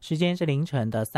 时间是凌晨的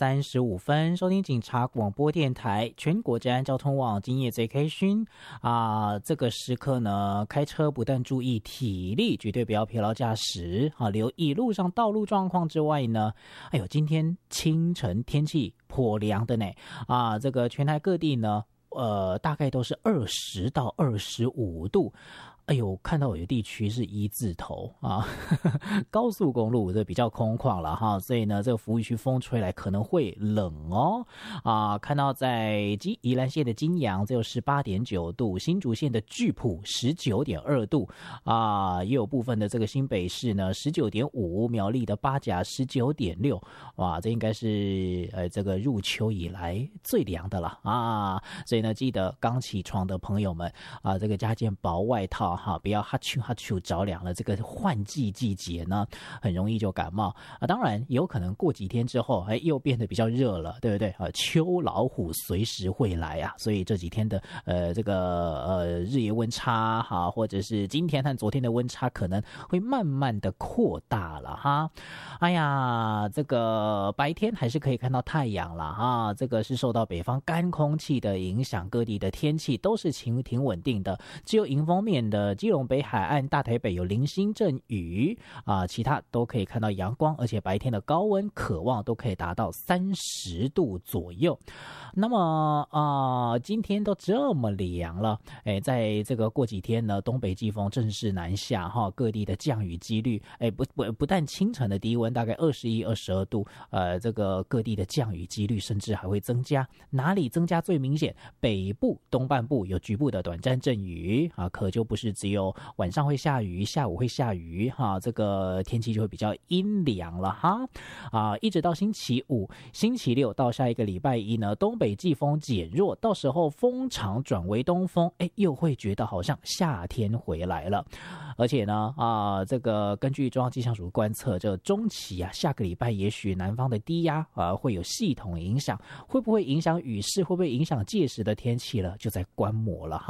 3:35，收听警察广播电台全国治安交通网，今夜最开心这个时刻呢，开车不但注意体力，绝对不要疲劳驾驶留意路上道路状况之外呢，今天清晨天气颇凉的呢这个全台各地呢大概都是20到25度。看到有地区是1字头高速公路这比较空旷了所以呢，这个福义区风吹来可能会冷看到在宜兰县的金阳只有18.9度，新竹县的巨埔19.2度也有部分的这个新北市呢19.5，苗栗的八甲19.6，哇，这应该是这个入秋以来最凉的了所以呢，记得刚起床的朋友们这个加件薄外套不要哈啾着凉了，这个换季季节呢很容易就感冒当然有可能过几天之后又变得比较热了，对不对秋老虎随时会来所以这几天的这个日夜温差或者是今天和昨天的温差可能会慢慢的扩大了这个白天还是可以看到太阳了这个是受到北方干空气的影响，各地的天气都是挺稳定的，只有迎风面的基隆北海岸、大台北有零星阵雨其他都可以看到阳光，而且白天的高温可望都可以达到30度左右。那么今天都这么凉了在这个过几天呢，东北季风正式南下各地的降雨几率不但清晨的低温大概21、22度这个各地的降雨几率甚至还会增加，哪里增加最明显？北部东半部有局部的短暂阵雨可就不是只有晚上会下雨，下午会下雨这个天气就会比较阴凉了一直到星期五、星期六到下一个礼拜一呢，东北季风减弱，到时候风场转为东风又会觉得好像夏天回来了。而且呢这个根据中央气象署观测，这中期下个礼拜也许南方的低压会有系统影响，会不会影响雨势，会不会影响届时的天气了，就在观摩了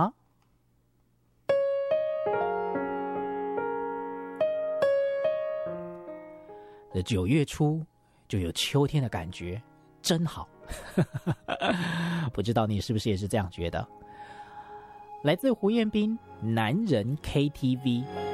9月初就有秋天的感觉，真好不知道你是不是也是这样觉得？来自胡彦斌，男人 KTV。